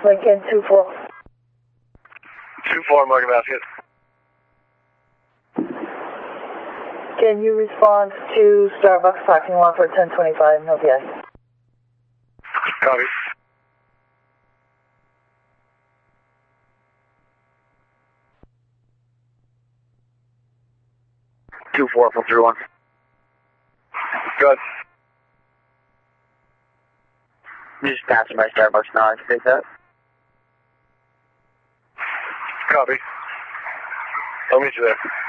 Lincoln 2-4. 2-4, Market Basket. Can you respond to Starbucks parking lot for 1025 no PS? Copy. Two four from 3-1. Good. I'm just passing by Starbucks now. I can take that. Copy. I'll meet you there.